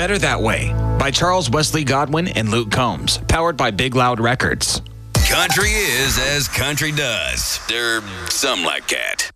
Better That Way by Charles Wesley Godwin and Luke Combs, powered by Big Loud Records. Country is as country does. Something like that.